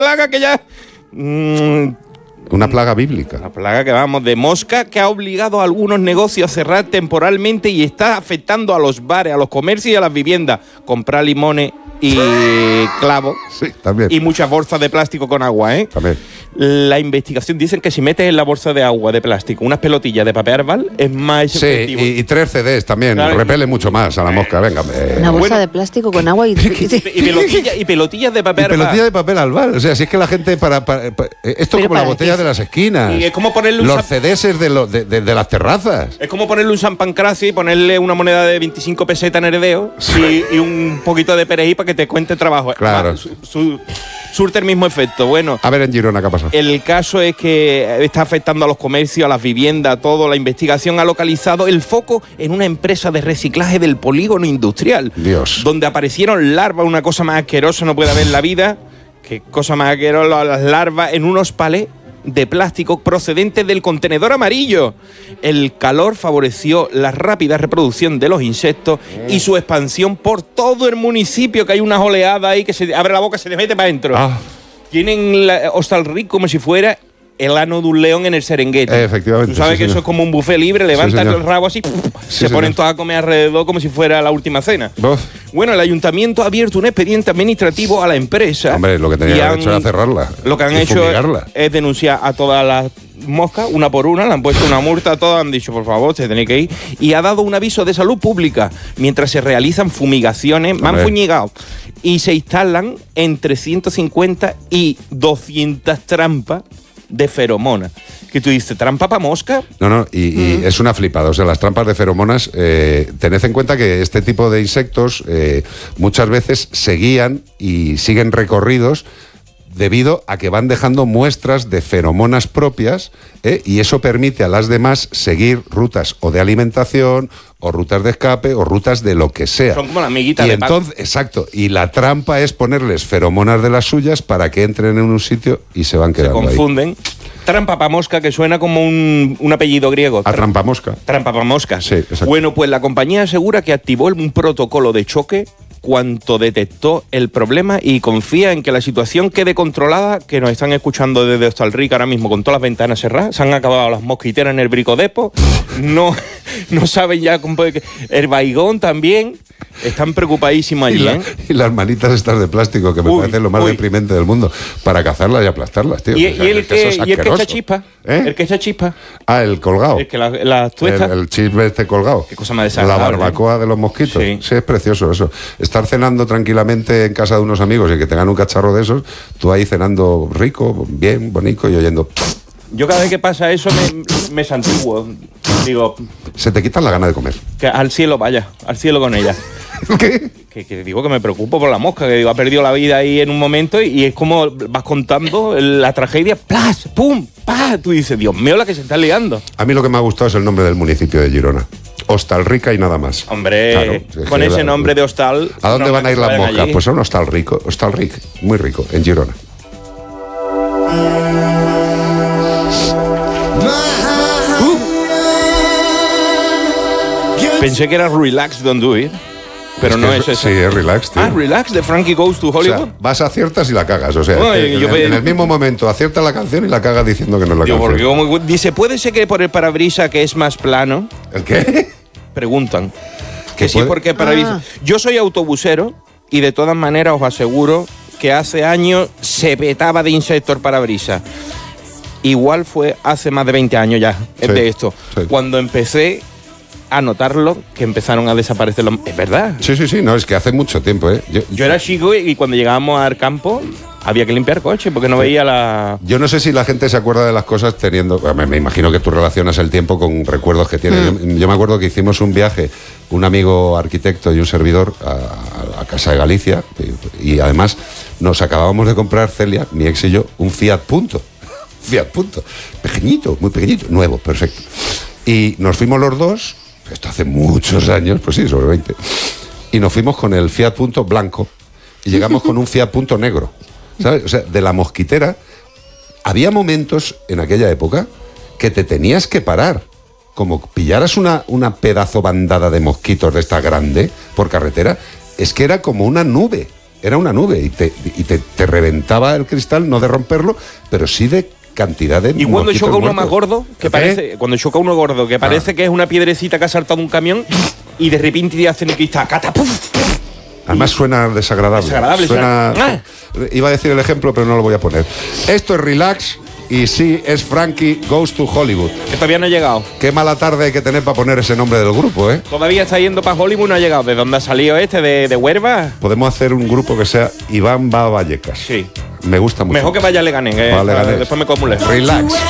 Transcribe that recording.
plaga que ya... Una plaga bíblica. Una plaga que vamos de mosca que ha obligado a algunos negocios a cerrar temporalmente y está afectando a los bares, a los comercios y a las viviendas. Comprar limones y clavos. Sí, también. Y muchas bolsas de plástico con agua, ¿eh? También. La investigación dicen que si metes en la bolsa de agua de plástico unas pelotillas de papel arbal es más efectivo. Sí, y 3 CDs también, claro, repele mucho más a la mosca, venga. Una bolsa de plástico con agua y pelotillas de papel arbal. Pelotillas de papel albal, o sea, si es que la gente esto es como la botella de las esquinas. Y es como ponerle los CDs de las terrazas. Es como ponerle un San Pancracio y ponerle una moneda de 25 pesetas en heredeo y un poquito de perejil para que te cuente trabajo. Claro. Surte el mismo efecto. Bueno, a ver en Girona qué ha pasado. El caso es que está afectando a los comercios, a las viviendas, a todo. La investigación ha localizado el foco en una empresa de reciclaje del polígono industrial. Dios. Donde aparecieron larvas, una cosa más asquerosa no puede haber en la vida. Qué cosa más asquerosa, las larvas en unos palés de plástico procedentes del contenedor amarillo. El calor favoreció la rápida reproducción de los insectos y su expansión por todo el municipio, que hay unas oleadas ahí que se abre la boca y se le mete para adentro. Tienen Hostalric como si fuera el ano de un león en el Serengeti. Efectivamente. Tú sabes que eso es como un buffet libre, levantan el rabo así, se ponen todos a comer alrededor como si fuera la última cena. Bueno, el ayuntamiento ha abierto un expediente administrativo a la empresa. Hombre, lo que tenían que haber hecho era cerrarla. Lo que han hecho es denunciar a todas las moscas, una por una, le han puesto una multa a todas, han dicho, por favor, se tenéis que ir. Y ha dado un aviso de salud pública mientras se realizan fumigaciones, me han fuñigado. Y se instalan entre 150 y 200 trampas de feromonas. Que tú dices, ¿trampa para mosca? No, y es una flipada. O sea, las trampas de feromonas, tened en cuenta que este tipo de insectos muchas veces se guían y siguen recorridos debido a que van dejando muestras de feromonas propias, y eso permite a las demás seguir rutas o de alimentación, o rutas de escape, o rutas de lo que sea. Son como la amiguita de entonces, exacto. Y la trampa es ponerles feromonas de las suyas para que entren en un sitio y se van quedando ahí. Se confunden. Trampa pa' mosca, que suena como un apellido griego. A trampa mosca. Trampa pa' mosca. Sí, exacto. Bueno, pues la compañía asegura que activó un protocolo de choque cuanto detectó el problema y confía en que la situación quede controlada, que nos están escuchando desde Hostalric ahora mismo con todas las ventanas cerradas, se han acabado las mosquiteras en el Bricodepo, no saben ya cómo puede... El Baigón también, están preocupadísimos allí, y las manitas estas de plástico, que me parecen lo más deprimente del mundo, para cazarlas y aplastarlas, tío. ¿Y el que echa chispa? ¿El que echa chispa? Ah, el colgado. El que la tuesta. El chisme este colgado. Qué cosa más desagradable. La barbacoa de los mosquitos. Sí, es precioso eso. Estar cenando tranquilamente en casa de unos amigos y que tengan un cacharro de esos, tú ahí cenando rico, bien, bonito y oyendo... Yo cada vez que pasa eso me santiguo. Digo... Se te quitan la gana de comer. Que al cielo vaya, al cielo con ella. ¿Qué? Que digo que me preocupo por la mosca, que digo, ha perdido la vida ahí en un momento y es como vas contando la tragedia, ¡plas! ¡Pum! ¡Pah! Tú dices, Dios mío, la que se está liando. A mí lo que me ha gustado es el nombre del municipio de Girona. Hostalrica y nada más. Hombre, claro, con ese nombre de hostal... ¿A dónde van a ir las moscas? Pues a un Hostalric, muy rico, en Girona. Pensé que era Relax, Don't Do It, pero no es eso. Sí, es Relax, tío. Relax, de Frankie Goes to Hollywood. O sea, vas, aciertas y la cagas. O sea, en el mismo momento aciertas la canción y la cagas diciendo que no es la canción. Porque dice, ¿puede ser que por el parabrisas que es más plano? ¿El qué? Preguntan. Que sí, porque el parabrisas... Yo soy autobusero y de todas maneras os aseguro que hace años se petaba de insectos el parabrisas. Igual fue hace más de 20 años ya de esto. Sí. Cuando empecé a notarlo, que empezaron a desaparecer los... Es verdad. Sí, no, es que hace mucho tiempo, ¿eh? Yo era chico y cuando llegábamos al campo había que limpiar coche porque no veía la... Yo no sé si la gente se acuerda de las cosas teniendo... Me imagino que tú relacionas el tiempo con recuerdos que tienes. Yo me acuerdo que hicimos un viaje, un amigo arquitecto y un servidor, a Casa de Galicia, y además nos acabábamos de comprar, Celia, mi ex y yo, un Fiat Punto. Fiat Punto. Pequeñito, muy pequeñito, nuevo, perfecto. Y nos fuimos los dos, esto hace muchos años, pues sí, sobre 20, y nos fuimos con el Fiat Punto blanco y llegamos con un Fiat Punto negro, ¿sabes? O sea, de la mosquitera, había momentos en aquella época que te tenías que parar, como pillaras una pedazo bandada de mosquitos de esta grande por carretera, es que era como una nube era una nube y te reventaba el cristal, no de romperlo, pero sí de cantidad de Y cuando mosquitos choca uno muertos. más gordo, que parece, cuando choca uno gordo, que parece que es una piedrecita que ha saltado un camión y de repente te hacen el cristal, catapum. Además suena desagradable. Desagradable, Iba a decir el ejemplo, pero no lo voy a poner. Esto es Relax y sí, es Frankie Goes to Hollywood. Que todavía no ha llegado. Qué mala tarde hay que tener para poner ese nombre del grupo, ¿eh? Todavía está yendo para Hollywood, no ha llegado. ¿De dónde ha salido este? ¿De Huerva? Podemos hacer un grupo que sea Iván va a Vallecas. Sí. Me gusta mucho. Mejor que vaya a Leganés, Va a Leganés. después me como un lejos. Relax.